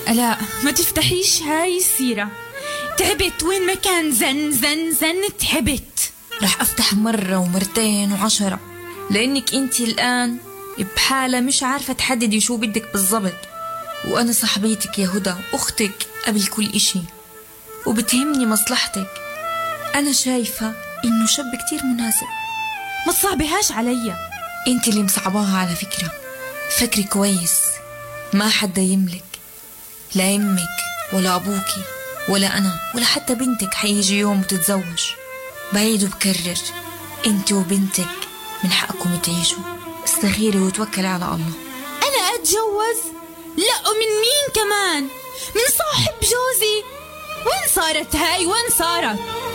لا ما تفتحيش هاي السيرة، تعبت وين ما كان زن زن زن تعبت. رح أفتح مرة ومرتين و10 لأنك أنتي الآن بحالة مش عارفة تحددي شو بدك بالضبط، وأنا صاحبيتك يا هدى، أختك قبل كل إشي، وبتهمني مصلحتك. أنا شايفة إنه شاب كتير مناسب. ما تصعبيهاش عليا. أنتي اللي مصعباها على فكرة. فكري كويس، ما حدا يملك، لا يمك ولا أبوكي ولا أنا ولا حتى بنتك حيجي يوم وتتزوج. بعيد وبكرر، أنت وبنتك من حقكم تعيشوا. استخيري وتوكلي على الله. أنا أتجوز؟ لا، ومن مين كمان؟ من صاحب جوزي؟ وين صارت هاي؟ وين صارت؟